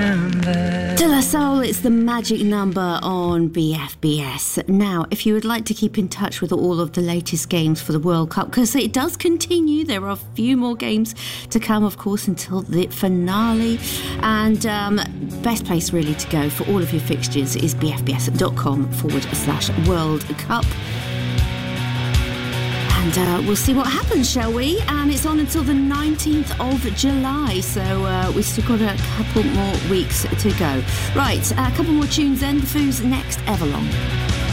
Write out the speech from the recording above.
De La Soul, it's the magic number on BFBS. Now, if you would like to keep in touch with all of the latest games for the World Cup, because it does continue, there are a few more games to come, of course, until the finale. And best place really to go for all of your fixtures is bfbs.com/World Cup. And we'll see what happens, shall we? And it's on until the 19th of July, so we've still got a couple more weeks to go. Right, a couple more tunes then. The Foos next, Everlong.